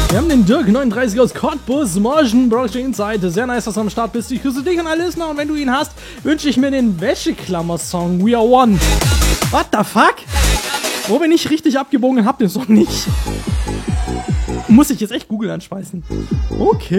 Wir haben den Dirk 39 aus Cottbus, Morgen, Broadcast Inside. Sehr nice, dass du am Start bist. Ich grüße dich und alle Listener. Und wenn du ihn hast, wünsche ich mir den Wäscheklammer-Song We Are One. What the fuck? Wo bin ich richtig abgebogen und hab den Song nicht? Muss ich jetzt echt Google anspeisen? Okay.